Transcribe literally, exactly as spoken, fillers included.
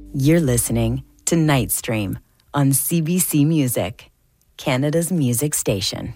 You're listening to Nightstream on C B C Music, Canada's music station.